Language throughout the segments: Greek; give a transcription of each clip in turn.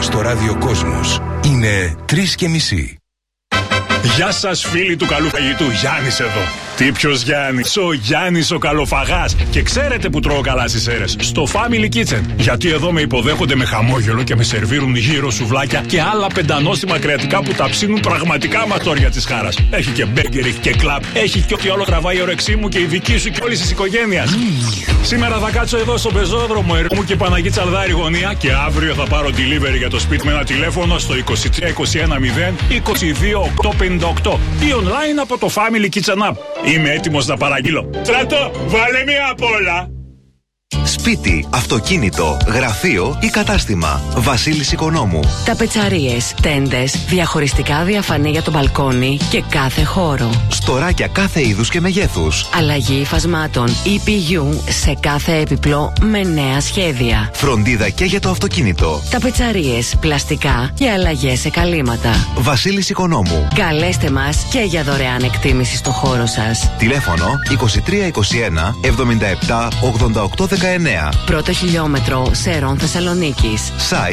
στο ραδιοκόσμος. Είναι 3:30. Γεια σας φίλοι του καλού φαγητού, Γιάννης εδώ. Τι ποιος Γιάννης? Ο Γιάννης ο καλοφαγάς. Και ξέρετε που τρώω καλά στις αίρες? Στο Family Kitchen. Γιατί εδώ με υποδέχονται με χαμόγελο και με σερβίρουν γύρω σουβλάκια και άλλα πεντανόστιμα κρεατικά που τα ψήνουν πραγματικά ματόρια της χάρας. Έχει και μπέργκερ, έχει και κλαμπ, έχει και ό,τι άλλο τραβάει η όρεξή μου και η δική σου και όλης της οικογένειας. Σήμερα θα κάτσω εδώ στο πεζόδρομο Ερήμου και Παναγή Τσαλδάρη γωνία και αύριο θα πάρω delivery για το σπίτι με ένα τηλέφωνο στο 2321 0 22 858 ή online από το Family Kitchen App. Είμαι έτοιμος να παραγγείλω. Στρατό, βάλε μία απ' όλα. Σπίτι, αυτοκίνητο, γραφείο ή κατάστημα. Βασίλης Οικονόμου. Ταπετσαρίες, τέντες, διαχωριστικά διαφανή για το μπαλκόνι και κάθε χώρο. Στοράκια κάθε είδους και μεγέθους. Αλλαγή υφασμάτων EPU σε κάθε έπιπλο με νέα σχέδια. Φροντίδα και για το αυτοκίνητο. Ταπετσαρίες, πλαστικά και αλλαγές σε καλύματα. Βασίλης Οικονόμου. Καλέστε μας και για δωρεάν εκτίμηση στο χώρο σας. Τηλέφωνο 2321 77 88 19. Πρώτο χιλιόμετρο Σέρων Θεσσαλονίκης. Site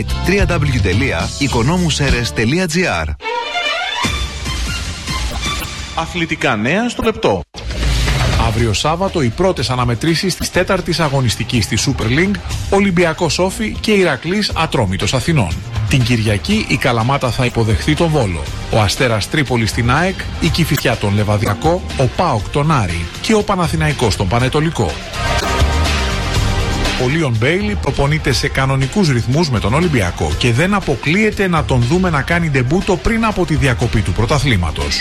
www.economuseres.gr. Αθλητικά νέα στο λεπτό. Αύριο Σάββατο οι πρώτες αναμετρήσεις της τέταρτης αγωνιστικής της Super League, Ολυμπιακός Όφη και Ηρακλής Ατρόμητος Αθηνών. Την Κυριακή η Καλαμάτα θα υποδεχθεί τον Βόλο, ο Αστέρας Τρίπολης την ΑΕΚ, η Κηφισιά τον Λεβαδιακό, ο ΠΑΟΚ τον Άρη και ο Παναθηναϊκός τον Πανετολικό. Ο Λίον Μπέιλι προπονείται σε κανονικούς ρυθμούς με τον Ολυμπιακό και δεν αποκλείεται να τον δούμε να κάνει ντεμπούτο πριν από τη διακοπή του πρωταθλήματος.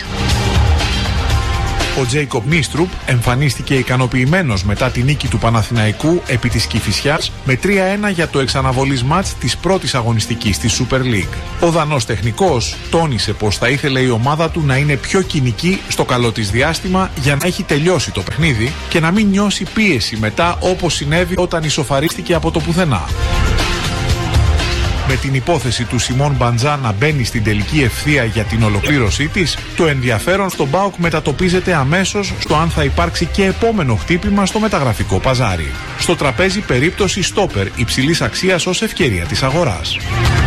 Ο Τζέικοπ Μίστρουπ εμφανίστηκε ικανοποιημένος μετά τη νίκη του Παναθηναϊκού επί της Κηφισιάς με 3-1 για το εξαναβολής μάτς της πρώτης αγωνιστικής της Super League. Ο Δανός τεχνικός τόνισε πως θα ήθελε η ομάδα του να είναι πιο κοινική στο καλό της διάστημα για να έχει τελειώσει το παιχνίδι και να μην νιώσει πίεση μετά όπως συνέβη όταν ισοφαρίστηκε από το πουθενά. Με την υπόθεση του Σιμών Μπαντζά να μπαίνει στην τελική ευθεία για την ολοκλήρωσή της, το ενδιαφέρον στον ΠΑΟΚ μετατοπίζεται αμέσως στο αν θα υπάρξει και επόμενο χτύπημα στο μεταγραφικό παζάρι. Στο τραπέζι περίπτωση στόπερ υψηλής αξίας ως ευκαιρία της αγοράς.